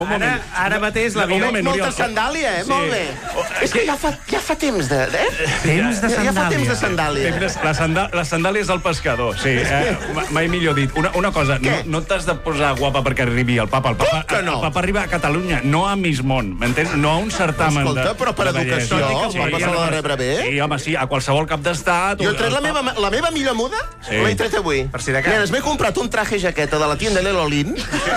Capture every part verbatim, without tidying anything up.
Ara, ara mateix la vida... Molta sandàlia, eh? Sí. Molt bé. Oh, és que ja fa, ja fa temps de... Eh? Temps de sandàlia. Ja fa temps de sandàlia. La, sandà, la sandàlia és del pescador, sí. Eh? Mai millor dit. Una, una cosa, Què? no, no t'has de posar guapa perquè arribi el papa. El papa, que no? el papa arriba a Catalunya, no a Miss Món, m'entens? No a un certamen Escolta, de... però per de educació, bellesa. el papa se l'ha de rebre bé. Sí, home, sí, a qualsevol cap d'estat... Jo he tret la meva, la meva millor muda, Sí. l'he tret avui. Per si de cas. Nenes, m'he comprat un traje jaqueta de la tienda Lelolin,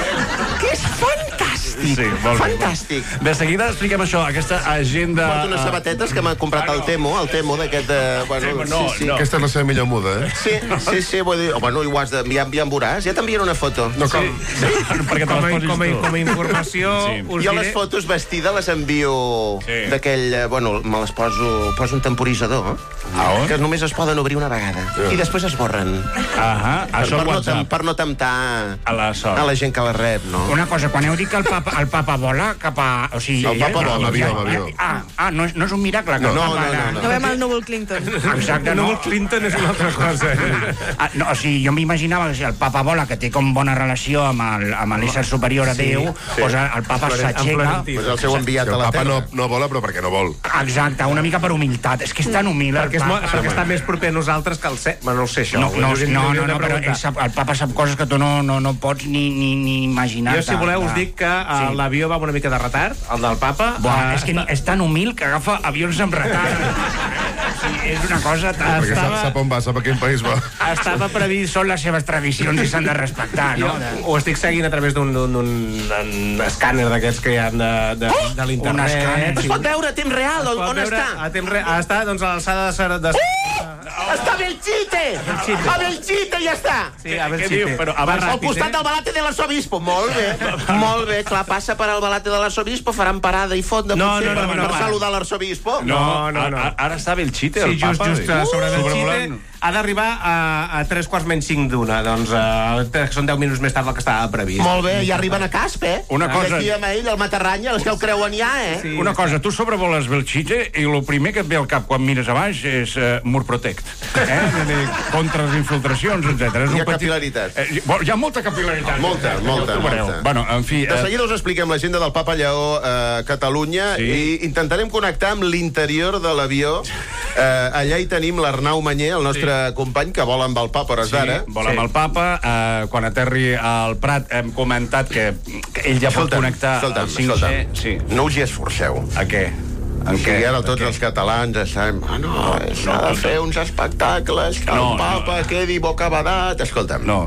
que és fantàstic. Sí, molt bé. Fantàstic. De seguida expliquem això, aquesta agenda... Porto unes sabatetes que m'ha comprat el Temo, el Temo d'aquest... de- Bueno, Sí, no, sí, sí. no. Aquesta és la seva millor muda, eh? Sí, sí, sí, vull dir... Bueno, i ho has d'enviar, ja em veuràs. Ja t'enviaré una foto. No, com? Sí. Perquè te Com a, les posis com a, tu. com a informació, Sí. us Jo diré... les fotos vestida les envio Sí. d'aquell... eh, Bueno, me les poso... Poso un temporitzador, Ah, on? que només es poden obrir una vegada. I després es borren. Ahà, Per, això per, al no, tem- WhatsApp. per no temptar A la sort. a la gent que la rep, no? Una cosa, quan heu dit que el papa, el papa vola cap a... O sigui, El papa vola, amb avió, amb avió. Ah, ah no, és, no és un miracle. Que No, el no, papa no, ara- no, No veiem el núvol Clinton. Exacte, no. No, Clinton és una altra cosa. Ah, no, o sigui, jo m'imaginava que si el papa vola, que té com bona relació amb el- amb l'ésser superior a Déu, sí. doncs el papa Florent- amb s'aixeca... Florentí. Pues el seu enviat Que a el la papa terra. no, no vola, però perquè no vol. Exacte, una mica per humilitat. És que és tan humil, el Perquè, és, mo- papa. perquè està més proper a nosaltres que el C. Bueno, no ho sé, això. No, no, Us ho- no, us ho no, hem de no, però preguntar. ell sap, el papa sap coses que tu no, no, no pots ni, ni, ni imaginar. Jo, si voleu, us dic que uh, Sí. l'avió va amb una mica de retard, el del papa. Buah, eh, és que és tan humil que agafa avions amb retard. Sí, és una cosa tan... Perquè sap, Estava- sap on va, sap a quin país va. Estava previst, són les seves tradicions i s'han de respectar, Jo no? De... ho estic seguint a través d'un d'un- d'un- d'un escàner d'aquests que hi ha de, de, Oh! de l'internet. Un escàner. Es pot veure a temps real, on, Pot on veure està? A temps real. Està, doncs, a l'alçada de... Ser- de... Està a Belchite! Belchite. A Belchite ja està! Sí, a veure Què si diu? té. Però Va abans- Al ràpid, costat eh? del Balate de l'Arsobispo. Molt bé, molt bé. Clar, passa per al Balate de l'Arsobispo, faran parada i fonda, No, potser, no, no, per, no, per no. saludar l'Arsobispo. No, no, no. Ara, ara està Belchite, Sí, el just, papa. just uh, sobre Uh, Belchite sobrevolant. ha d'arribar a, a tres quarts menys cinc d'una. Doncs uh, són deu minuts més tard del que estava previst. Molt bé, i arriben a Casp, eh? Una cosa- I aquí amb ell, el Matarranya, els que el creuen ja, eh? Sí. Una cosa, tu sobrevoles Belchite i el primer que et ve al cap quan mires a baix és uh, Mur Protect. Eh? Vull dir, contra les infiltracions, etcètera. És Hi ha un petit- capil·laritat. Eh, hi- hi ha molta capil·laritat. Molta, molta, Ja ho trobareu. molta. Bueno, en fi... De eh, seguida us expliquem l'agenda del Papa Lleó a Catalunya Sí. i intentarem connectar amb l'interior de l'avió. Eh, allà hi tenim l'Arnau Manyer, el nostre company, que vol amb el Papa a hores Sí, d'ara. vol amb el papa. Eh, quan aterri al Prat hem comentat que, que ell ja pot connectar escolta'm, al cinc G. escolta'm. Sí. No us hi esforceu. A què? En què? Ara tots els catalans estem... Ah, no, s'ha de fer uns espectacles, que No, el Papa no. quedi bocabadat. Escolta'm, No.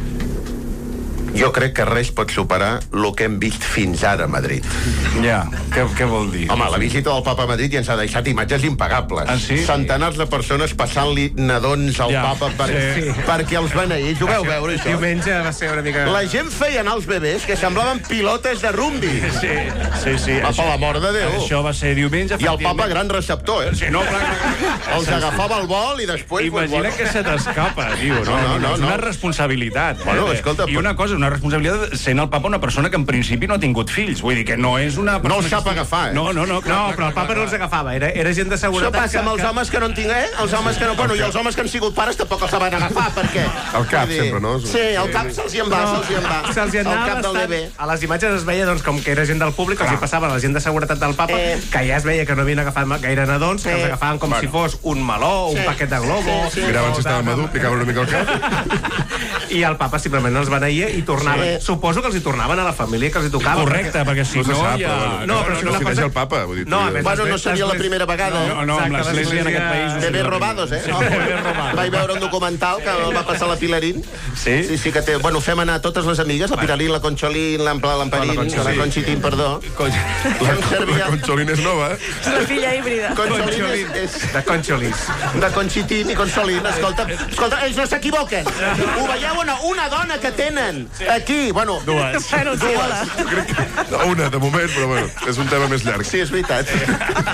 jo crec que res pot superar el que hem vist fins ara a Madrid. Ja, què, què vol dir? Home, la visita del Papa a Madrid ja ens ha deixat imatges impagables. Ah, sí? Centenars de persones passant-li nadons al Ja, Papa per, sí. perquè els beneïts. Ho veu veure, això? Diumenge va ser una mica... La gent feia anar els bebès que semblaven pilotes de rumbi. Sí, sí, sí. Va, per l'amor de Déu. Això va ser diumenge. I el Papa, gran receptor, eh? Sí, no, clar, clar, clar. Els agafava el vol i després... Imagina pues, que se t'escapa, tio. No, No, no, no, és una no. responsabilitat. Bueno, eh? escolta, I però- una cosa, una responsabilitat sent el papa una persona que en principi no ha tingut fills. Vull dir que no és una... No persona els sap que- agafar, eh? No, no, no. Clar, No, clar, però el clar, papa no clar. els agafava, era, era gent de Això seguretat... passa amb els homes que no en tinc, eh? Els homes que no... Bueno, i els homes que han sigut pares tampoc els saben agafar, perquè... El cap, Vull dir, sempre, no? Sí, el cap se'ls hi en va, se'ls hi en va. Se'ls hi El anava cap del bastant. bebè. A les imatges es veia doncs, com que era gent del públic, els hi passava a la gent de seguretat del papa, Eh. que ja es veia que no havien agafat ma- gaire nadons, que Sí. els agafaven com si fos un meló, un Sí. paquet de globo... Sí, sí. Miraven si estava madur, picaven una mica el cap. I el papa simplement els beneïa i tornaven. Sí. Suposo que els hi tornaven a la família que els hi tocava. Correcte, perquè si No se no, sap, ja... però bueno. No, però si no una s'hi cosa- deixa el papa, vull dir. No, a tu- més- Bueno, no seria la L'església- primera vegada, eh? No, no, amb Exacte, l'església en aquest país... no Bebés seria la robados, eh? primera. Sí, bebés robados. Vaig veure un documental que el va passar la Pilarín. Sí? Sí, sí, que té... Bueno, fem anar totes les amigues, la Pilarín, la Concholín, l'Ampla, l'Amperín, La Concholín. la Conchitín, perdó. Fem servir... La Concholina és nova, eh? És la filla híbrida. Concholín és, és De Concholis. de Conchitín i Consolín. Escolta, escolta, ells no s'equivoquen. Ho veieu o no? Una dona que tenen aquí, bueno... Dues. Bueno, sí, hola. No, una, de moment, però bueno, és un tema més llarg. Sí, és veritat.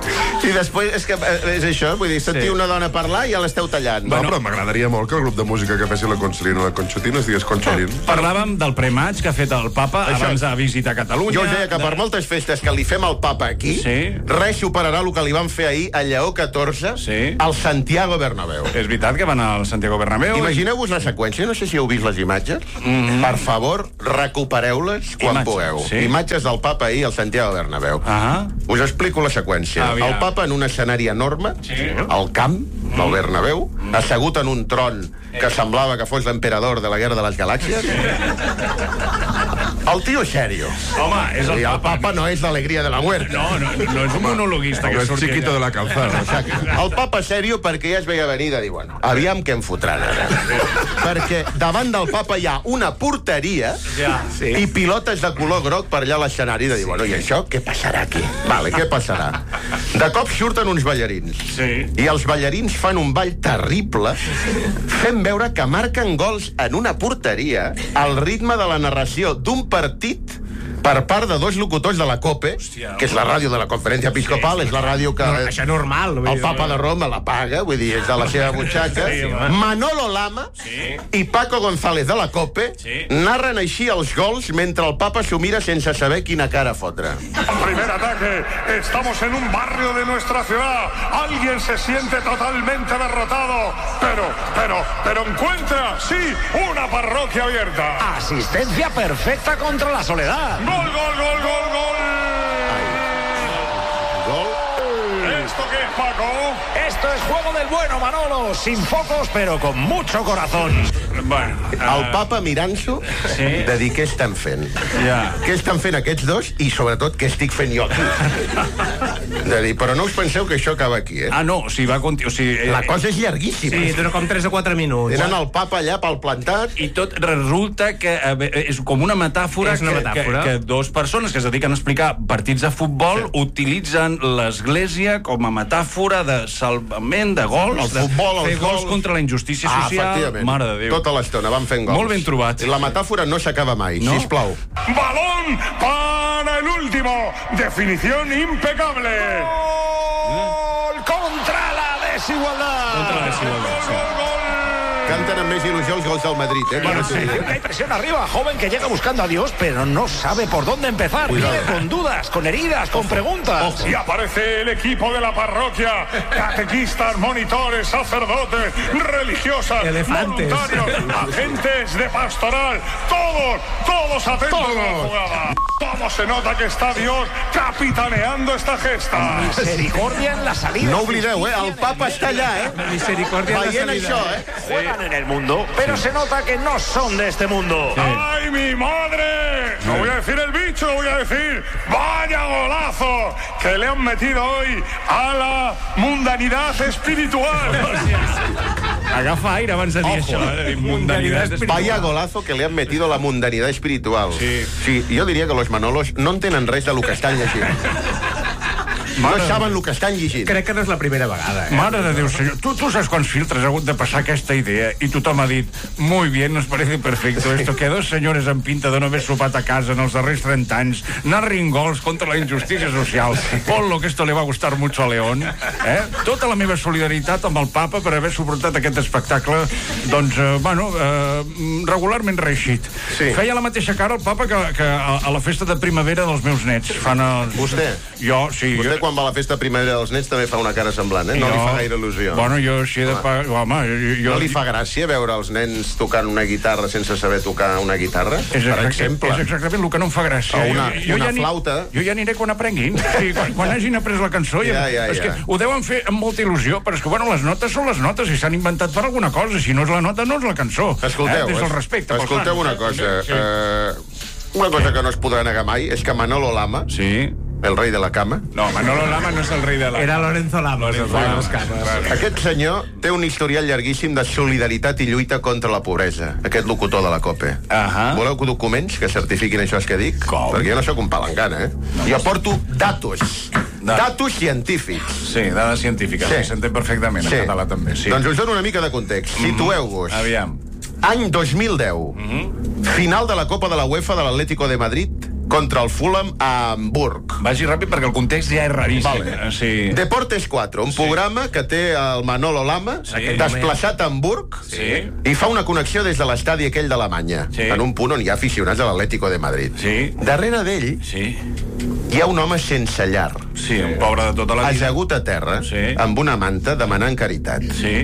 I després, és que és això, vull dir, sentir una dona parlar i ja l'esteu tallant. No, però m'agradaria molt que el grup de música que fessin la Consolina o la Conxotina es digués Concholín. Parlàvem del premaig que ha fet el papa Això. abans de visitar Catalunya. Jo us deia que per moltes festes que li fem al papa aquí, Sí. res superarà el que li van fer ahir a Lleó catorze Sí. al Santiago Bernabéu. És veritat que van al Santiago Bernabéu. Imagineu-vos la seqüència, no sé si heu vist les imatges. Mm-hmm. Per favor, recupereu-les quan Imatges, pugueu. sí. Imatges del papa ahir al Santiago Bernabéu. Ah. Us explico la seqüència. Aviam. El papa en un escenari enorme, Sí. al camp del Bernabéu, assegut en un tron que semblava que fos l'emperador de la Guerra de les Galàxies. El tio serio. Home, és el I el papa. papa no és l'alegria de la muerte. No, no, no és un monologuista que Com és surti chiquito de allà. la calzada. El papa serio perquè ja es veia venir de dir, bueno, aviam què em fotran ara. Perquè davant del papa hi ha una porteria Ja, sí. i pilotes de color groc per allà a l'escenari de dir, bueno, i això què passarà aquí? Vale, què passarà? De cop surten uns ballarins. Sí. I els ballarins fan un ball terrible fent veure que marquen gols en una porteria al ritme de la narració d'un partit per part de dos locutors de la COPE, Hòstia, que és la ràdio de la Conferència Episcopal, és la ràdio que... No, això és normal. El papa de Roma la paga, vull dir, és de la seva butxaca. Sí, home. Manolo Lama Sí. i Paco González de la COPE Sí. narren així els gols mentre el papa s'ho mira sense saber quina cara fotre. Primer ataque. Estamos en un barrio de nuestra ciudad. Alguien se siente totalmente derrotado. Pero, pero, pero encuentra, sí, una parroquia abierta. Asistencia perfecta contra la soledad. Gol, gol, gol, gol, gol. Gol. ¿Esto qué es, Paco? Esto es juego del bueno, Manolo. Sin focos, pero con mucho corazón. Bueno, El papa mirant-s'ho Sí. de dir què estan fent. Ja. Què estan fent aquests dos i, sobretot, què estic fent jo aquí. De dir, però no us penseu que això acaba aquí, eh? Ah, no, o sigui, va continuar... O sigui, La eh, cosa és llarguíssima. Sí, dura com tres o quatre minuts. Tenen el papa allà pel plantat. I tot resulta que eh, és com una metàfora, És una que, metàfora. Que, que dos persones que es dediquen a explicar partits de futbol sí. utilitzen l'església com a metàfora de salvament de gols, El futbol, de fer els gols gols. contra la injustícia Ah, social. efectivament. Mare de Déu. Tota l'estona van fent gols. Molt ben trobat. I la metàfora no s'acaba mai, No? sisplau. Balón para el último. Definición impecable. Gol contra la desigualdad. Contra la desigualdad, sí. Gol, gol. Canten amb més il·lusió els gols del Madrid, eh? Bueno, Sí. Hay presión arriba, joven que llega buscando a Dios, pero no sabe por dónde empezar. Viene con dudas, con heridas, con preguntas. Y aparece el equipo de la parroquia. Catequistas, monitores, sacerdotes, religiosas, Elefantes. voluntarios, agentes de pastoral. Todos, todos atentos a la jugada. ¿Cómo se nota que está Dios capitaneando esta gesta? Misericordia en la salida. No oblideu, eh? El papa està allà, eh? Misericòrdia de Veient salida. això, eh? Juegan en el mundo, pero se nota que no son de este mundo. ¡Ay, mi madre! No voy a decir el bicho, voy a decir ¡vaya golazo! Que le han metido hoy a la mundanidad espiritual. Agafa aire abans de dir Ojo. això. Eh? Mundanidad espiritual. Vaya golazo que le han metido la mundanidad espiritual. Sí. Sí, jo diria que los Manolos no entenen res del que estan llegint. No saben el que estan llegint. Crec que no és la primera vegada, eh? Mare de Déu, senyor. Tu, tu saps quants filtres ha hagut de passar aquesta idea i tothom ha dit, muy bien, nos parece perfecto esto, que dos senyores amb pinta de no haver sopat a casa en els darrers trenta anys narrin gols contra la injustícia social. Ponlo, que esto le va a gustar mucho a León. Eh? Tota la meva solidaritat amb el papa per haver suportat aquest espectacle, doncs, eh, bueno, eh, regularment reeixit. Sí. Feia la mateixa cara el papa que, que a, a la festa de primavera dels meus nets. Fan els... Vostè? Jo, sí. Vostè, jo... quan va a la festa primavera dels nets, també fa una cara semblant, eh? No li fa gaire il·lusió. Bueno, jo així de... Pa... Home, jo, jo... No li fa gràcia veure els nens tocant una guitarra sense saber tocar una guitarra? És, Per exacte, exemple. és exactament el que no em fa gràcia. O una- jo, jo una ja ni- flauta. Jo ja aniré quan aprenguin. Sí, quan, quan hagin après la cançó... Ja, ja, és ja. que ho deuen fer amb molta il·lusió, però és que, bueno, les notes són les notes i s'han inventat per alguna cosa. Si no és la nota, no és la cançó. Escolteu, eh? Des del es- respecte. pels escolteu nans. una cosa. Sí. Eh, una cosa que no es podrà negar mai és que Manolo Lama, sí. el rei de la cama, No, Manolo Lama no és el rei de la... Era Lorenzo Lama. Lorenzo el rei de Lama. les cames. aquest senyor té un historial llarguíssim de solidaritat i lluita contra la pobresa, aquest locutor de la COPE. Ahà. Voleu documents que certifiquin això que dic? Com? Perquè jo no sóc un palangana, eh? No, jo porto datos. Da- Datos científics. Sí, dades científiques. Sí. Sí. S'entén perfectament, en català també. Sí. Doncs us dono una mica de context. Situeu-vos. Aviam. Any dos mil deu. Final de la Copa de la UEFA de l'Atlético de Madrid contra el Fulham a Hamburg. Vagi ràpid perquè el context ja és raríssim. Vale. Sí. Deportes quatre, un sí. programa que té el Manolo Lama, sí. desplaçat a Hamburg, sí. i fa una connexió des de l'estadi aquell d'Alemanya, sí. en un punt on hi ha aficionats a l'Atlético de Madrid. Sí. Darrere d'ell sí. hi ha un home sense llar. Sí, un pobre de tota la vida. Ajagut a terra, sí. amb una manta, demanant caritat. Sí.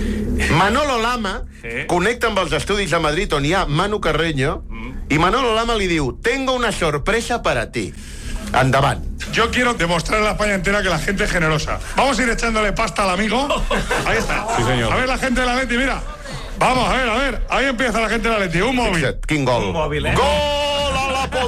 Manolo Lama sí. connecta amb els estudis a Madrid on hi ha Manu Carreño mm. i Manolo Lama li diu: tengo una sorpresa para ti. Andavant. Yo quiero demostrar a la España entera que la gente es generosa. Vamos a ir echándole pasta al amigo. Ahí está. Sí, señor. A ver la gente de la Leti, mira. Vamos, a ver, a ver. Ahí empieza la gente de la Leti. Un móvil. Fixa't, quin gol. Un mòbil, eh? Gol a la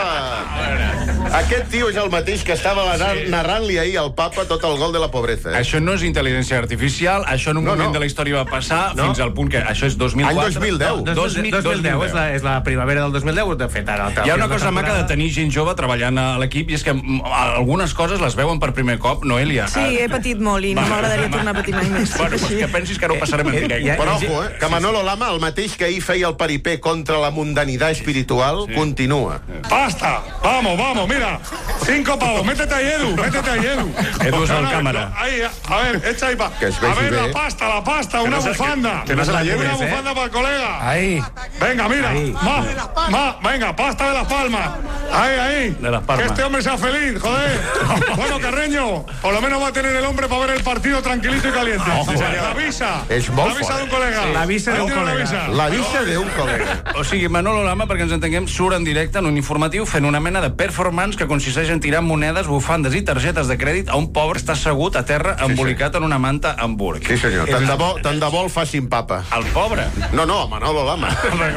pobreza! Aquest tio és el mateix que estava sí. narrant-li ahir al papa tot el gol de la pobreza. Eh? Això no és intel·ligència artificial, això en un no, moment no. de la història va passar no. fins al punt que això és dos mil quatre. Any dos mil deu. No, dos mil deu, dos mil deu. És, la, és la primavera del dos mil deu, de fet, ara. Hi ha una cosa maca de tenir gent jove treballant a l'equip i és que algunes coses les veuen per primer cop, Noelia. Sí, he patit molt i no m'agradaria tornar a patir mai més. Bueno, pues que pensis que ara ho passarem en directe. Però ojo, eh, que Manolo Lama, el mateix que ahir feia el paripé contra la mundanidad espiritual, sí. continua. ¡Basta! Vamos, vamos, mira. Cinco pavos. Métete ahí, Edu. Métete ahí, Edu. Edu es el cámara. Ahí, a ver, echa ahí pa. A ver, la pasta, la pasta, una bufanda. Que no se la lleves, Una bufanda para el colega. Ahí. Venga, mira. Más, más, venga, pasta de las palmas. Ahí, ahí. De las palmas. Que este hombre sea feliz, joder. Bueno, Carreño, por lo menos va a tener el hombre para ver el partido tranquilito y caliente. Ojo, la visa. És molt La visa fort. d'un colega. La visa d'un colega. La vista d'un col·lega. O sigui, Manolo Lama, perquè ens entenguem, surt en directe en un informatiu fent una mena de performance que consisteix en tirar monedes, bufandes i targetes de crèdit a un pobre està assegut a terra embolicat en una manta a Hamburg. Sí, senyor. Tant de bo, tant de bo el facin papa. El pobre. No, no, Manolo Lama.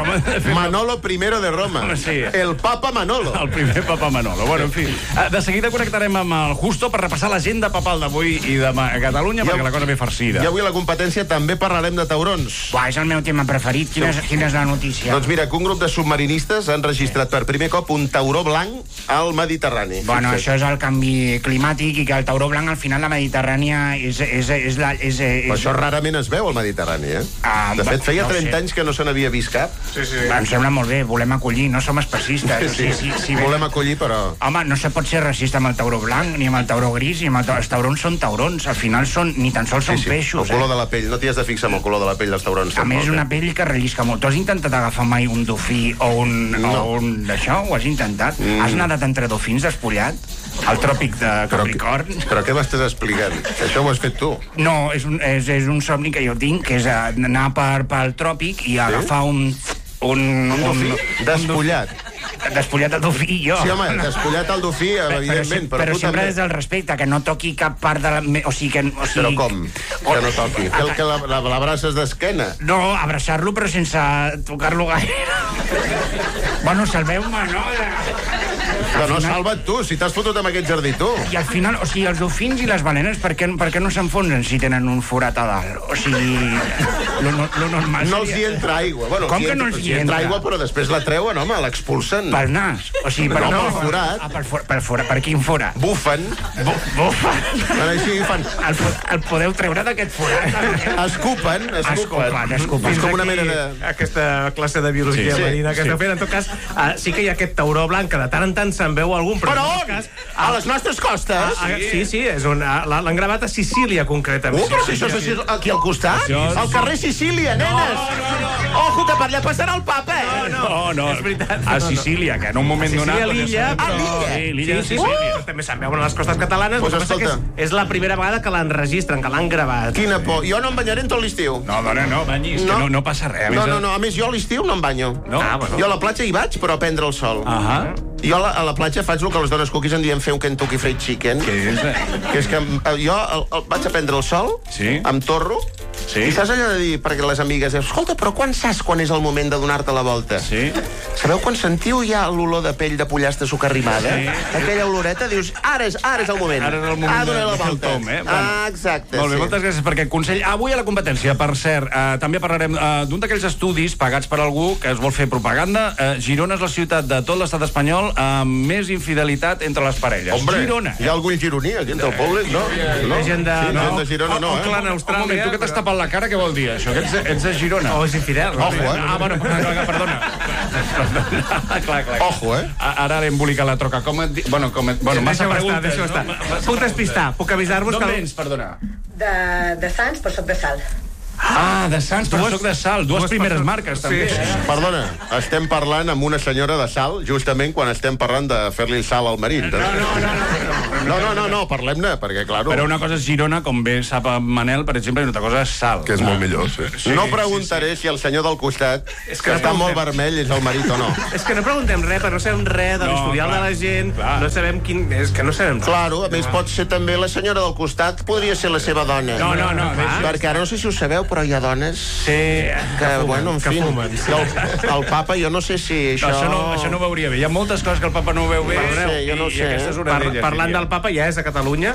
Manolo primero de Roma. Sí. El papa Manolo. El primer papa Manolo. Bueno, en fi. De seguida connectarem amb el Justo per repassar l'agenda papal d'avui i demà a Catalunya, perquè la cosa ve farcida. I avui a la competència també parlarem de taurons. Buah, és el meu tema preferit. Quina és, quina és la notícia? Doncs mira, que un grup de submarinistes han registrat per primer cop un tauró blanc al Mediterrani. Bueno, això és el canvi climàtic i que el tauró blanc al final la Mediterrània és, és, és, la, és, és... Però això rarament es veu al Mediterrani, eh? Ah, de fet, feia no trenta sé. anys que no se n'havia vist cap. Sí, sí. Em sembla molt bé, volem acollir, no som especistes. Sí, sí, sí, sí, volem acollir, però... Home, no se pot ser racista amb el tauró blanc, ni amb el tauró gris, ni amb el tauró... Els taurons són taurons, al final són, ni tan sols són sí, sí. peixos. El color eh? de la pell, no t'hi has de fixar amb el color de la pell dels taurons. A més, és una pell que rellisca molt. Tu has intentat agafar mai un dofí o un... No. O un d'això? Ho has intentat? Mm. Has nadat entre dofins despullat? Al tròpic de Capricorn? Però, però què m'estàs explicant? Això ho has fet tu. No, és un, és, és un somni que jo tinc, que és anar per, pel tròpic i agafar un... Un, un dofí despullat. Despullat el dofí, jo. Sí, home, despullat el dofí, evidentment, però, però tu sempre també. des del respecte, que no toqui cap part de la... O sigui, que... O sigui, però com? Que no toqui? Que, el, que l'abraces d'esquena? No, abraçar-lo, però sense tocar-lo gaire. Bueno, salveu-me, no? Que no, salva't tu, si t'has fotut amb aquest jardí tu. I al final, o sigui, els dofins i les balenes, per què, per què no s'enfonsen si tenen un forat a dalt? O sigui, lo, lo normal seria... No els hi entra aigua. Bueno, com que no els hi entra? aigua, però després la treuen, home, l'expulsen. Pel nas. O sigui, per, no, pel forat. Ah, per, for, per, for, per quin forat? Bufen. Bu, bufen. Per així fan... El, el podeu treure d'aquest forat? Escupen, escupen. Escupen, escupen. És com una mena de... Aquesta classe de biologia sí, marina que sí. esteu fent. En tot cas, uh, sí que hi ha aquest tauró blanc que de tant en tant se'n veu algun. Però, però on? Cas, a les nostres costes? A, a, sí, sí, és un, l'han gravat a Sicília, concretament. Uh, però si això és aquí al costat? Això... Al carrer Sicília, nenes! No, no, no. Ojo, que per allà passarà el papa, eh? No, no, no, és veritat. A Sicília, que en un moment donat... A l'illa. A l'illa? Sí, l'illa de Sí, sí, Sicília. sí. També se'n veuen a les costes catalanes. Pues el que passa escolta. que és, és la primera vegada que l'enregistren, que l'han gravat. Quina por. Jo no em banyaré en tot l'estiu. No, dona, no, banyis, No. que no, no passa res. A No, més, no, no, a més jo a l'estiu no em banyo. No? Ah, bueno. Jo a la platja hi vaig, però a prendre el sol. Ahà. Jo a la, a la platja faig el que les dones cookies en diem fer un Kentucky Fried Chicken. Què és? Que és que eh, jo el, el, vaig a prendre el sol, Sí. em torro, Sí. i saps allò de dir, perquè les amigues, escolta, però quan saps quan és el moment de donar-te la volta? Sí. Sabeu quan sentiu ja l'olor de pell de pollastre sucarrimada? Sí. Aquella oloreta, dius, ara és, ara és el moment. Ara és el moment ah, de, donar la de fer el volta. tom, eh? Ah, exacte, Molt bé, sí. moltes gràcies per aquest consell. Avui a la competència, per cert, eh, també parlarem eh, d'un d'aquells estudis pagats per algú que es vol fer propaganda. Eh, Girona és la ciutat de tot l'estat espanyol amb més infidelitat entre les parelles. Hombre, Girona. hi ha algun gironí aquí entre el poble? No? no? Gent de... Sí, no. gent de Girona no, eh? Auckland, Un Austràlia... moment, tu que t'has tapat la cara, què vol dir això? Que ets, ets de Girona? O és infidel. Ojo, eh? Ah, bueno, perdona. clar, clar. Ojo, eh? Ara ara embolica la troca. Com et... Bueno, com et... Bueno, massa Deixa-ho estar, preguntes. deixa-ho estar. No? Puc despistar, puc avisar-vos D'on que... vens, perdona? De, de Sants, però soc de Sal. Ah, de Sants, però Dues- soc de Sal. Dues dues primeres persones- marques, també. Sí. Eh? Perdona, estem parlant amb una senyora de Sal, justament quan estem parlant de fer-li el sal al marit. No, no, no, no, no, no, no, no parlem-ne, perquè, clar... Però una cosa és Girona, com bé sap en Manel, per exemple, i una altra cosa és Sal. Que és molt millor, sí. Sí, no preguntaré si el senyor del costat, És que, que no està molt preguntem. vermell, és el marit o no. És que no preguntem res, però no sabem res de No, l'historial clar, de la gent, clar. no sabem quin... És que no sabem res. Claro, a més pot ser també la senyora del costat, podria ser la seva dona. No, no, no, deixa- Perquè ara no sé si ho sabeu, però hi ha dones Sí, que, bueno, en que fi... fumen, sí. I el, el papa, jo no sé si No, això... això, no, això no ho veuria bé. Hi ha moltes coses que el papa no ho veu bé. No sé, jo no i, sé, I aquesta és eh? una Par d'elles. parlant diria. del papa, ja és a Catalunya.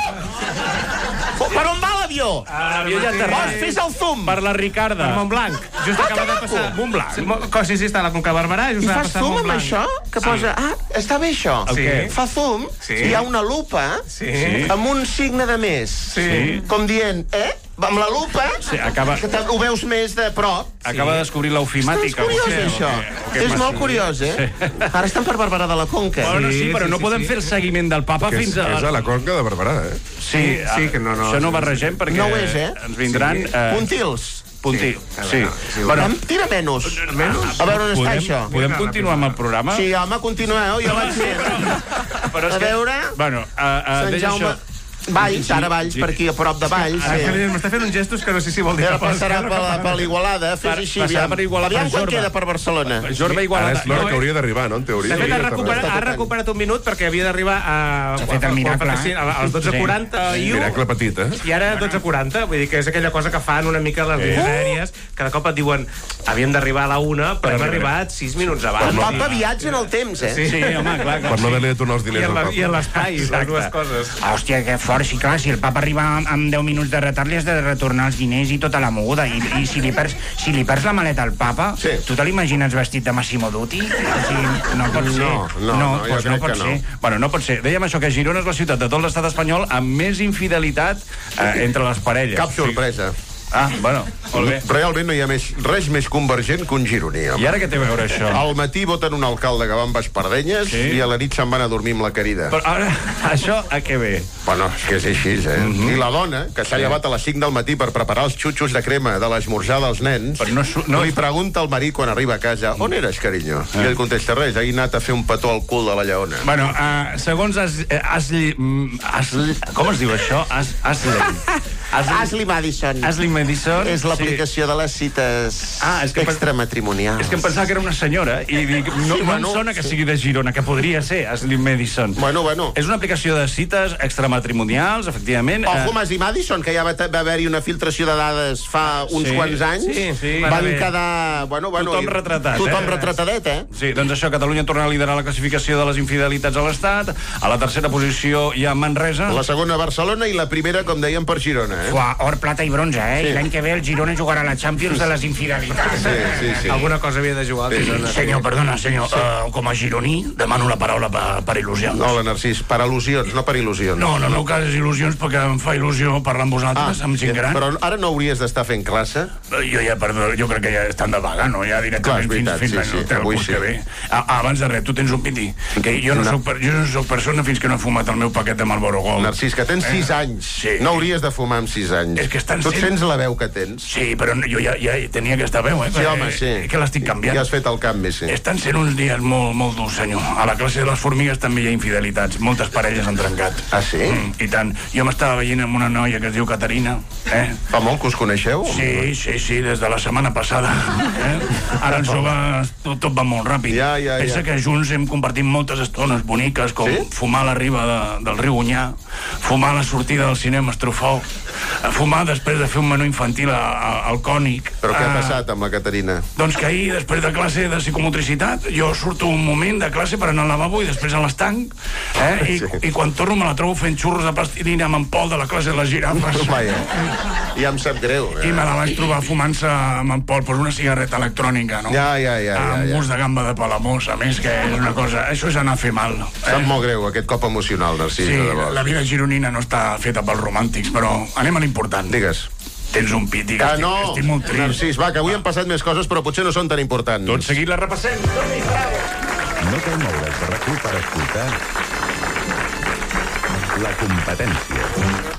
Oh, per on va l'avió? Ah, l'avió ja Vols, aterrat. fes el zoom! Per la Ricarda. Per Montblanc. Just Ah, acaba de caraco! passar... Montblanc. Sí, Mo- sí, sí, està a la Conca Barberà, just I ha fas passat zoom amb Montblanc. això? Que posa... Ah, està bé això. El què? Fa zoom, Sí. i hi ha una lupa Sí. amb un signe de més. Sí. Com dient, eh? Amb la lupa, Sí, acaba- que te- ho veus més de prop. Acaba de descobrir És l'ofimàtica. curiós, vostè, o això. què? O què És passa? molt curiós, eh? Ara estan per Barberà de la Conca. Bueno, sí, Sí, però sí, no sí, podem sí. fer el seguiment del papa Que és, fins a... és a la Conca de Barberà, eh? Sí, sí, que no, no. Això no ho barregem perquè... No ho és, eh? Ens vindran... Sí. Eh, Puntils. Puntí, Sí. sí. Sí, Bueno, Em tira menys. A veure on està podem, això. podem continuar amb el programa? Sí, home, continueu, jo vaig fer. Però és A que- veure... Bueno, uh, uh, Sant deia Jaume... això. Valls, ara Valls, per aquí, a prop de Valls. Ah, que Sí. m'està fent uns gestos que no sé si vol dir Ara cap a passarà l'esquerra per, o la- cap a per l'Igualada, fes Per- així, passarà aviam. per Igualada, Aviam per quan Jorba. queda per Barcelona. Jorba Ara Igualada. és l'hora no, que hauria d'arribar, no? En teoria. De fet, ha hauria de recuperat, Està ha tocant. recuperat un minut perquè havia d'arribar a... S'ha fet el miracle, eh? a les dotze quaranta i u. Miracle petit, eh? I ara dotze quaranta, vull dir que és aquella cosa que fan una mica les línies aèries, que de cop et diuen havíem d'arribar a la una, però hem arribat sis minuts abans. El papa viatja en el temps, eh? Sí. Sí, home, clar, clar. Per no haver-li de tornar els I diners en, al la, papa. i en l'espai, les Exacte. dues coses. Ah, hòstia, que fort, sí, clar, si el papa arriba amb- amb deu minuts de retard li has de retornar els diners i tota la moguda, i, i si, li perds, si li perds la maleta al papa, Sí. tu te l'imagines vestit de Massimo Dutti? O sigui, no pot ser. No, no, no, jo doncs no crec pot que no. ser. Bueno, no pot ser. Dèiem això, que Girona és la ciutat de tot l'estat espanyol amb més infidelitat eh, entre les parelles. Cap sorpresa. Ah, bueno, molt bé. Realment no hi ha més, res més convergent que un gironí. home. I ara què té a veure això? Al matí voten un alcalde que va amb espardenyes Sí. i a la nit se'n van a dormir amb la querida. Però ara, això a què ve? Bueno, és que és així, eh? Mhm. I la dona, que s'ha llevat a les cinc del matí per preparar els xutxos de crema de l'esmorzar dels nens, Però no su- no- li pregunta al marit quan arriba a casa on eres, carinyo? I ell contesta res, he anat a fer un petó al cul de la lleona. Bueno, uh, segons As, eh, Asli, mm, Asli... Com es diu això? As, Asli. Ashley Madison. Asli Madison. És l'aplicació de les cites Ah, és que per- extramatrimonials. És que em pensava que era una senyora i dic, no, Sí, no bueno, em sona que sí. sigui de Girona, que podria ser Asli Madison. Bueno, bueno. És una aplicació de cites extramatrimonials, efectivament. Ojo, Eh, Mas Madison, que ja va, va haver-hi una filtració de dades fa uns Sí, quants anys. sí, sí. Van Van haver- quedar... Bueno, bueno, Tothom i- retratat, Tothom eh? retratadet, eh? Sí, doncs això, Catalunya torna a liderar la classificació de les infidelitats a l'Estat. A la tercera posició hi ha Manresa. La segona Barcelona i la primera, com dèiem, per Girona, eh? Fuà, or, plata i bronze, eh? Sí. I l'any que ve el Girona jugarà a la Champions de les infidelitats. Sí, sí, sí. Alguna cosa havia de jugar. Sí, Girona. Senyor, perdona, senyor, uh, com a gironí demano la paraula per, per il·lusions. No, la Narcís, per al·lusions, no per il·lusions. No, no, no, cas és il·lusions perquè em fa il·lusió parlar amb vosaltres, amb gent gran. Ah, però ara no hauries d'estar fent classe? Eh, Jo ja, perdó, jo crec que ja estan de vaga, no? Ja Clar, directament és veritat, fins, fins sí, l'any sí, el avui curs sí. que ve. Ah, ah, abans de res, tu tens un piti. Que jo no, No. Soc, per- jo no soc persona fins que no he fumat el meu paquet de Marlboro Gold. Narcís, que tens sis anys. Sí. No hauries de fumar amb sis anys. És que estan Tu et sent- sents la veu que tens? Sí, però no- jo ja, ja tenia aquesta veu, eh? Sí, home, sí. Eh, Que l'estic canviant. Ja has fet el canvi, sí. Estan sent uns dies molt, molt durs, senyor. A la classe de les formigues també hi ha infidelitats. Moltes parelles han trencat. Ah, sí? Mm, I tant. Jo m'estava veient amb una noia que es diu Caterina, eh? Fa molt que us coneixeu? Sí, sí, sí, des de la setmana passada. Eh? Ara els joves tot, tot va molt ràpid. Ja, ja, ja. Pensa que junts hem compartit moltes estones boniques, com Sí? fumar a la riba de, del riu Onyar, fumar a la sortida del cinema Estrofó, fumar després de fer un menú infantil a, a, al Cònic. Però què ha Ah, passat amb la Caterina? Doncs que ahir, després de classe de psicomotricitat, jo surto un moment de classe per anar al lavabo i després a l'estanc, eh? I, Sí. i quan torno me la trobo fent xurros de plastilina amb en Pol de la classe de les girafes. Vaja, ja em sap greu. I Eh? me la vaig trobar fumant-se amb en Pol, pues una cigarreta electrònica, no? Ja, ja, ja, ja, Amb ja. gust de gamba de Palamós, a més, que és una cosa... Això és anar a fer mal. Sap molt greu, aquest cop emocional, Narcís, Sí, de debò. la vida gironina no està feta pels romàntics, però anem a l'important. Digues. tens un pit i que Que estic, no! estic molt trist. Narcís, va, que avui han passat més coses, però potser no són tan importants. Tot seguit la repassem. No cal moure's de RAC u per escoltar La Competència.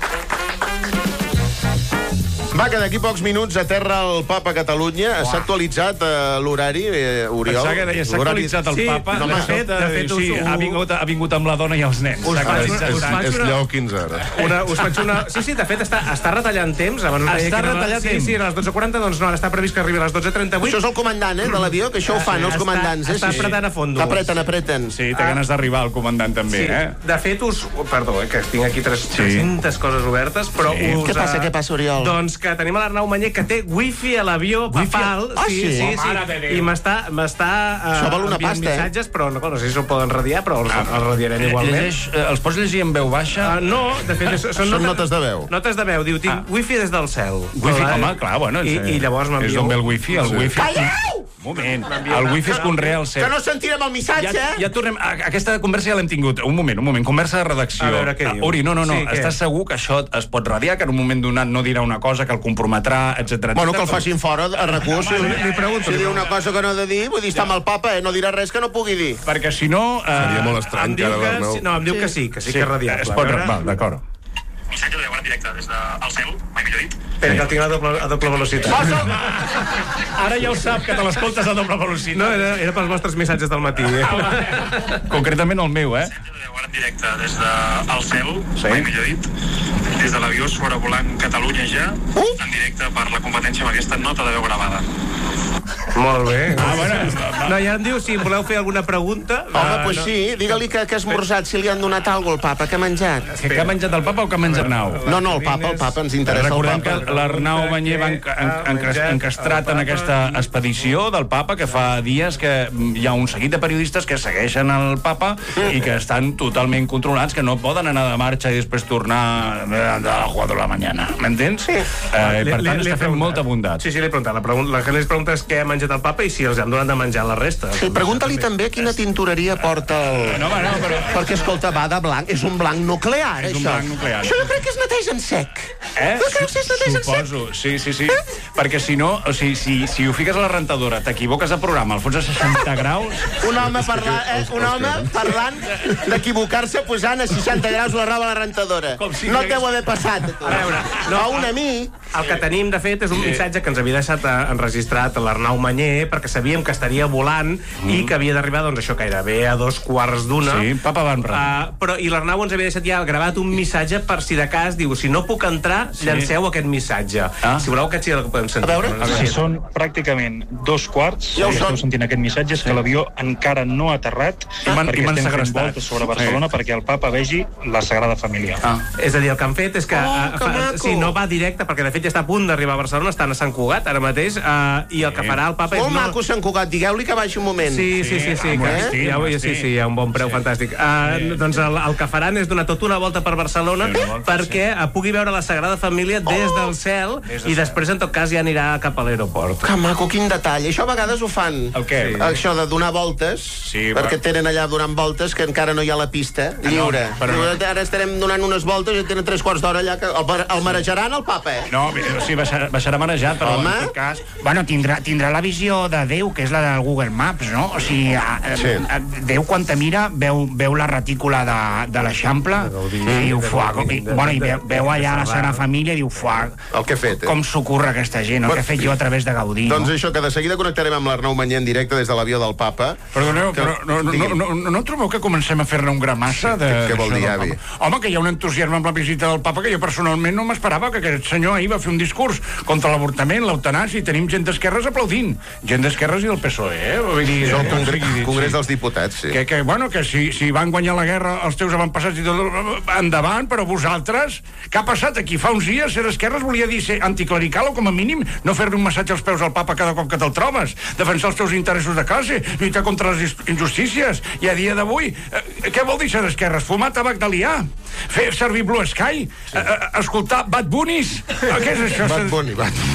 Va, que d'aquí pocs minuts aterra el Papa a Catalunya. S'ha actualitzat uh, l'horari, eh, Oriol? Pensava que deia, s'ha actualitzat el Sí, Papa. no, de de fet, fet, de fet, sí, us- ha vingut, ha vingut amb la dona i els nens. Us S'ha faig actualitzat. una- us faig És una- Lleó quinze, ara. Una, us faig una... Sí, sí, de fet, està, està retallant temps. Abans us deia Està que era- retallant sí, temps? Sí, a les dotze quaranta, doncs no, ara està previst que arribi a les dotze trenta-vuit. Això és el comandant, eh, de l'avió, que això ho fan els Està- comandants, eh? està sí. apretant a fondo. Apreten, apreten. Sí, té ganes d'arribar el comandant també, Sí, eh? de fet, us... Perdó, eh, que tinc aquí tres, tres-centes coses obertes, però Sí. us... Què passa, eh, què passa, Oriol? Doncs que tenim a l'Arnau Manyer, que té wifi a l'avió papal. Ah, sí? sí, Oh, mare de Déu. I m'està m'està eh, Això val una enviant pasta, eh? missatges, però no, no sé si se'l poden radiar, però els, els radiarem igualment. Llegeix, eh, els pots llegir en veu baixa? Uh, no, de fet, és- són, Són notes de veu. Notes de veu. Diu, tinc Ah. wifi des del cel. Wifi, Hola, home, clar, bueno... I, és, i llavors m'envia... És d'on ve el wifi, el wifi... Calleu! Un moment, el wifi es conrea al cel. Que no sentirem el missatge, Ja, eh? ja tornem... A, aquesta conversa ja l'hem tingut. Un moment, un moment. Conversa de redacció. A veure, què Ah, diu? Uri, no, no, no. Sí, què? Estàs segur que això es pot radiar, que en un moment donat no dirà una cosa que el comprometrà, etcètera. Bueno, que el facin fora a recurs. Si, li- li pregunto, si li diu una cosa que no ha de dir, vull dir, està amb el papa, eh? No dirà res que no pugui dir. Perquè si no... Eh, Seria molt estrany Em que diu ara que, l'Arnau... sí, no, em diu que sí, que sí, que és radiable. Es pot... A veure- Val, d'acord. Missatge de en directe des del cel, mai millor dit. Espera, que el tinc a doble, a doble velocitat. Ara ja ho sap, que te l'escoltes a doble velocitat. No, era, era pels vostres missatges del matí. Eh? Concretament el meu, eh? Missatge de en directe des del cel, Sí. mai millor dit. Des de l'avió sobrevolant Catalunya ja, en directe per la competència amb aquesta nota de veu gravada. Molt bé. Ah, bueno, No, ja em diu si em voleu fer alguna pregunta. Home, Ah, doncs pues no. sí, digue-li que, que ha esmorzat, si li han donat alguna cosa al papa, que ha menjat. Que, que ha menjat el papa o que ha menjat Arnau? No, no, el papa, el papa, ens interessa el Recordem papa. que l'Arnau Banyer va enca- en- en- encastrat en aquesta expedició del papa, que fa dies que hi ha un seguit de periodistes que segueixen el papa i que estan totalment controlats, que no poden anar de marxa i després tornar a la quatre de la mañana. M'entens? Sí. Eh, per tant, està fent molta bondat. Sí, sí, l'he preguntat. La, pregunta, la que li pregunta és què ha menjat el papa i si els han donat de menjar la resta. Sí, pregunta-li també quina tintoreria porta el... No, home, no, però... Perquè, escolta, va de blanc, és un blanc nuclear, És un això. blanc nuclear. Això jo crec que es neteja en sec. Eh? No creus que es neteja en sec? Suposo, sí, sí, sí. Perquè si no, o sigui, si, si ho fiques a la rentadora, t'equivoques de programa, el fots a seixanta graus... Un home, parla, eh, un home parlant d'equivocar-se posant a seixanta graus la roba a la rentadora. Com si No hagués- deu haver passat, a tu. A veure, no, a un amic... El que tenim, de fet, és un missatge que ens havia deixat eh, enregistrat l'Arnau Manyer, perquè sabíem que estaria volant mm. i que havia d'arribar, doncs això, gairebé a dos quarts d'una. Sí, papa va enrere. Uh, però, I l'Arnau ens havia deixat ja gravat un missatge per si de cas, diu, si no puc entrar, sí. llanceu aquest missatge. Ah. Si voleu, aquest sí el que podem sentir. A veure. Si són pràcticament dos quarts, Ja ho esteu són. sentint aquest missatge, és que l'avió encara no ha aterrat, I m'han- i perquè m'han estem fent segrestat. voltes sobre Barcelona perquè el papa vegi la Sagrada Família. Ah. És a dir, el que han fet és que... Oh, eh, que maco. sí, no va directe, perquè de fet ja està a punt d'arribar a Barcelona, estan a Sant Cugat ara mateix, eh, i el que farà el papa és... Molt maco, Sant Cugat, digueu-li que baixi un moment. Sí, sí, sí, sí, amb que, un estil, ja, amb un sí, sí, estil. hi ha un bon preu fantàstic. Uh, doncs el, el que faran és donar tota una volta per Barcelona Sí, una volta, perquè sí. pugui veure la Sagrada Família des del cel Des del i després, en tot cas, ja anirà cap a l'aeroport. Que maco, quin detall. Això a vegades ho fan. El què? Sí. Això de donar voltes, Sí, perquè però- tenen allà donant voltes que encara no hi ha la pista lliure. no, però no. Ara estarem donant unes voltes i tenen tres quarts d'hora allà. Que el, mar- el marejaran el papa, eh? No, o sigui, baixarà, baixarà manejat, però Home. en tot cas... Bueno, tindrà, tindrà la visió de Déu, que és la del Google Maps, no? O sigui, a, a, Sí. a, Déu quan te mira veu, veu la retícula de, de l'Eixample i diu, fuà, com, i, bueno, i veu, veu allà la Sagrada Família i diu, fuà, El que he fet, eh? com s'ocorre aquesta gent, el que he fet jo a través de Gaudí, Doncs no? això, que de seguida connectarem amb l'Arnau Manyer en directe des de l'avió del papa. Perdoneu, Que- però no, no, Digui. no, no, no trobeu que comencem a fer-ne un gramassa? De, Què- què vol d'això dir, del avi? Papa? Home, que hi ha un entusiasme amb la visita del papa que jo personalment no m'esperava, que aquest senyor ahir va fer un discurs contra l'avortament, l'eutanàsia, i tenim gent d'esquerres aplaudint. Gent d'esquerres i del P S O E, eh? Vull dir, És el eh, Congrés, sigui dit, Congrés sí. dels Diputats, sí. Que, que, bueno, que si, si van guanyar la guerra els teus avantpassats i tot, endavant, però vosaltres, què ha passat aquí? Fa uns dies ser d'esquerres volia dir ser anticlerical o com a mínim no fer-li un massatge als peus al papa cada cop que te'l trobes, defensar els teus interessos de classe, lluitar contra les injustícies, i a dia d'avui, eh, què vol dir ser d'esquerres? Fumar tabac d'alià? Fer servir Blue Sky? Eh, eh, escoltar Bad Bunnies? Eh, què és això? Bad Bunny, Bad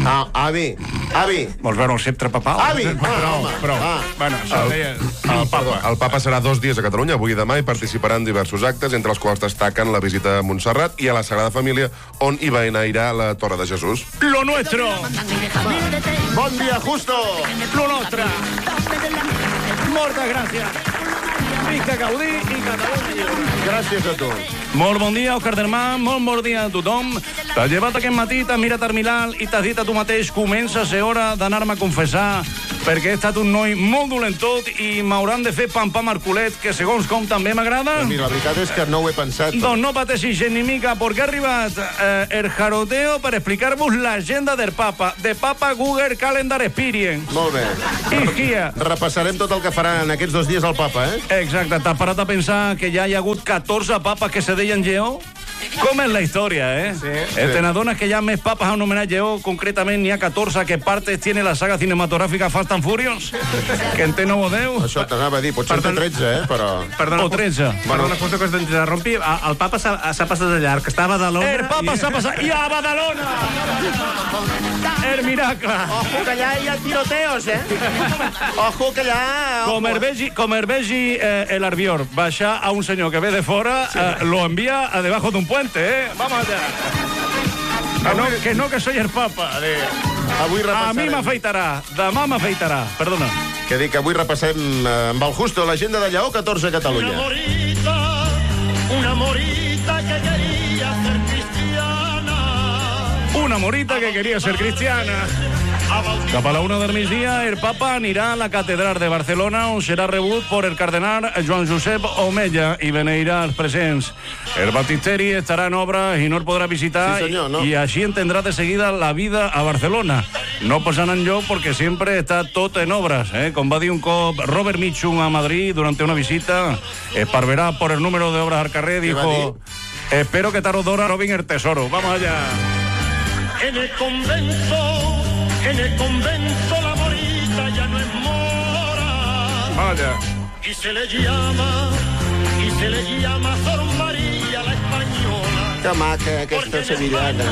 Ah, avi, avi. Vols veure el sceptre papal? Avi! Ah, Prou, home, prou. ah. Bueno, això El, deia... el, papa. el papa serà dos dies a Catalunya, avui i demà, i participarà en diversos actes, entre els quals destaquen la visita a Montserrat i a la Sagrada Família, on hi beneirà la Torre de Jesús. Lo nuestro! Bon dia, Justo! Lo nostre! Moltes gràcies! Visca Gaudí i Catalunya lliure! Gràcies a tu. Molt bon dia, Òscar Dermà, molt bon dia a tothom. T'has llevat aquest matí, t'has mirat al mirall i t'has dit a tu mateix comença a ser hora d'anar-me a confessar perquè he estat un noi molt dolentot i m'hauran de fer pam pam Marcolet, que segons com també m'agrada. Mira, la veritat és que no ho he pensat. Doncs no pateixis ni mica, perquè ha arribat eh, el jaroteo per explicar-vos l'agenda del Papa, de Papa Google Calendar Experience. Molt bé. I guia. Repassarem tot el que farà en aquests dos dies el Papa, eh? Exacte, t'has parat a pensar que ja hi ha hagut catorze papes que se deien Lleó? Com és la història, eh? Sí. Eh, te n'adones que hi ha més papes anomenats Lleó, concretament n'hi ha catorze que partes tiene la saga cinematogràfica Fast and Furious, que en té nou o deu. Això t'anava a dir, potser en té tretze, eh? Però... Perdona, O tretze. Perdona, Justo, que us interrompi. El papa s'ha s'ha passat de llarg, que estava a Badalona... El Papa i- s'ha passat... I a Badalona! El miracle! Ojo, que allà hi ha tiroteos, eh? Ojo, que allà... Com el vegi, com el vegi eh, el Arbior baixar a un senyor que ve de fora, eh, lo envía a debajo de un puente, ¿eh? Vamos allá. Que no, que no, que soy el Papa. De... Avui A repassarem... mi m'afeitarà, demà m'afeitarà. Perdona. Que dic que avui repassem eh, amb el Justo l'agenda de Lleó catorze a Catalunya. morita, una morita que quería ser cristiana. Una morita que quería ser cristiana. Cap a la una del migdia, el Papa anirà a la catedral de Barcelona, on serà rebut per el cardenal Joan Josep Omella i beneirà els presents. El baptisteri estarà en obra i no el podrà visitar, Sí, senyor, no? i així entendrà de seguida la vida a Barcelona. No passant enlloc perquè sempre està tot en obres. Eh? Com va dir un cop Robert Mitchum a Madrid durante una visita, esparverà por el número de obras al carrer, ¿Qué va a dijo, espero que tarde o d'hora robin el tesoro. Vamos allá. En el convento, en el convento la morita ya no es mora. Vaya. Y se le llama, y se le llama Sor María la Española. Que maca, aquesta sevillana.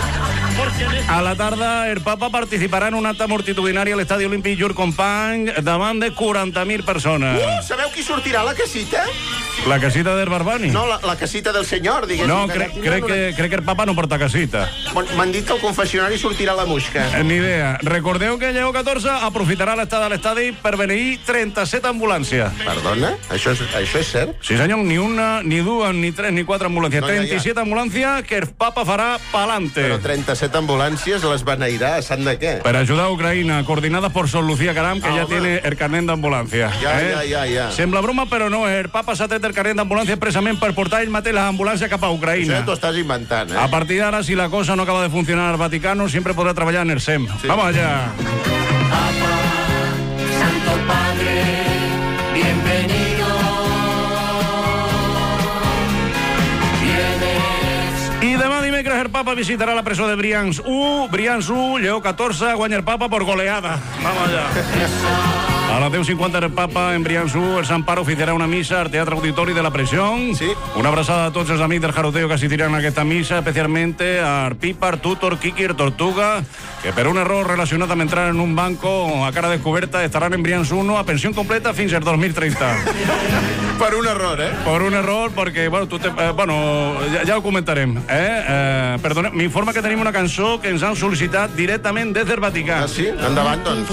A la tarda, el Papa participarà en un acte multitudinari a l'Estadi Olímpic Llull Companys davant de quaranta mil persones. Uh, sabeu qui sortirà a la casita? La casita del Barbani? No, la, la casita del senyor, diguéssim. No, crec, crec, que, crec que el Papa no porta casita. M'han dit que al confessionari sortirà la musca. Eh, Ni idea. Recordeu que Lleó catorze aprofitarà l'estada a l'estadi per beneir trenta-set ambulàncies. Perdona? Això és, això és cert? Sí, senyor, ni una, ni dues, ni tres, ni quatre ambulàncies. No, ja, ja. trenta-set ambulàncies que el Papa farà pa'lante. Però trenta-set ambulàncies les beneirà a sant de què? Per ajudar a Ucraïna, coordinadas por Sor Lucía Caram, que Ah, ya home. tiene el carnet d'ambulància. Ja, eh? ja, ja, ja. Sembla broma, però no. El Papa s'ha tret el carnet d'ambulància expressament per portar ell mateix les ambulàncies cap a Això Ucraïna. ja t'ho estàs inventant, eh? A partir d'ara, si la cosa no acaba de funcionar al Vaticano, siempre podrá trabajar en el S E M. Sí. Vamos allá. Santo Padre, bienvenido. I demà dimecres el Papa visitarà la presó de Brians u, Brians u, Lleó catorze, guanya el Papa por goleada. Vamos allá. A las deu cinquanta el Papa en Brians u, el Sant Pare oficiarà una missa al Teatre Auditori de la Pressió. Sí. Una abraçada a tots els amics del jaroteo que assistiran a aquesta missa, especialment a Arpípar, Tutor, Kikir, Tortuga, que per un error relacionat amb entrar en un banco a cara descoberta estaran en Brians uno a pensió completa fins al dos mil trenta. Per un error, eh? Per un error, perquè, bueno, tu te, eh, bueno ja, ja ho comentarem. Eh? Eh, perdona, m'informa que tenim una cançó que ens han sol·licitat directament des del Vaticà. Ah, sí? Endavant, doncs.